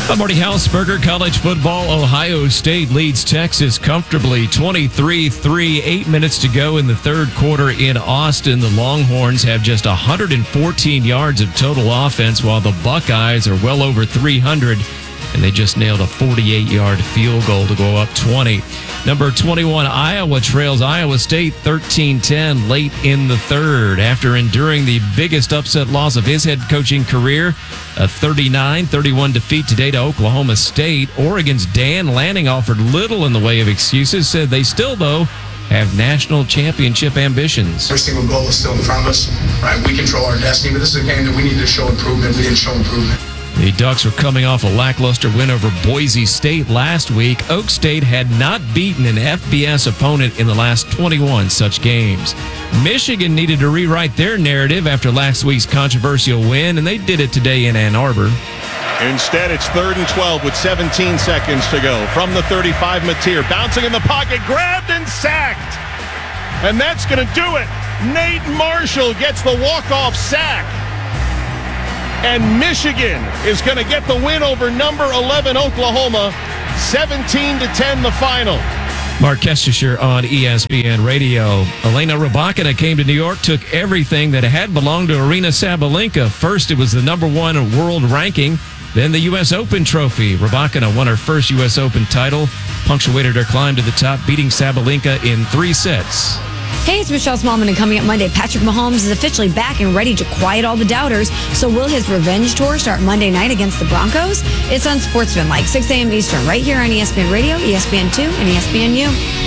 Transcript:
I'm Marty Hausberger. College football, Ohio State leads Texas comfortably 23-3. 8 minutes to go in the third quarter in Austin. The Longhorns have just 114 yards of total offense, while the Buckeyes are well over 300, and they just nailed a 48-yard field goal to go up 20. Number 21, Iowa trails Iowa State 13-10 late in the third after enduring the biggest upset loss of his head coaching career, a 39-31 defeat today to Oklahoma State. Oregon's Dan Lanning offered little in the way of excuses, said they still, though, have national championship ambitions. Every single goal is still in front of us, right? We control our destiny, but this is a game that we need to show improvement. We didn't show improvement. The Ducks are coming off a lackluster win over Boise State last week. Oak State had not beaten an FBS opponent in the last 21 such games. Michigan needed to rewrite their narrative after last week's controversial win, and they did it today in Ann Arbor. Instead, it's 3rd and 12 with 17 seconds to go. From the 35, Mateer bouncing in the pocket, grabbed and sacked. And that's going to do it. Nate Marshall gets the walk-off sack. And Michigan is going to get the win over number 11 Oklahoma, 17-10 the final. Mark Kestisher on ESPN Radio. Elena Rybakina came to New York, took everything that had belonged to Aryna Sabalenka. First, it was the number one world ranking, then the U.S. Open trophy. Rybakina won her first U.S. Open title, punctuated her climb to the top, beating Sabalenka in 3 sets. Hey, it's Michelle Smallman, and coming up Monday, Patrick Mahomes is officially back and ready to quiet all the doubters. So will his revenge tour start Monday night against the Broncos? It's on Sportsman, like 6 a.m. Eastern, right here on ESPN Radio, ESPN2, and ESPNU.